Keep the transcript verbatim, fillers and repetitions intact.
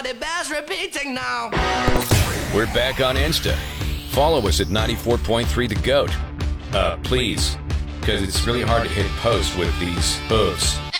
but it bears repeating now. We're back on Insta. Follow us at ninety-four point three The Goat. Uh, please, because it's really hard to hit post with these hooves.